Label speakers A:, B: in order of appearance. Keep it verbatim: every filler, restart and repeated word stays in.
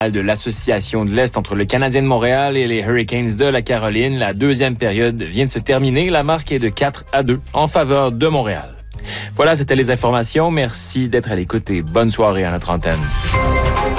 A: de l'Association de l'Est entre le Canadien de Montréal et les Hurricanes de la Caroline. La deuxième période vient de se terminer. La marque est de quatre à deux en faveur de Montréal. Voilà, c'était les informations. Merci d'être à l'écoute et bonne soirée à notre antenne.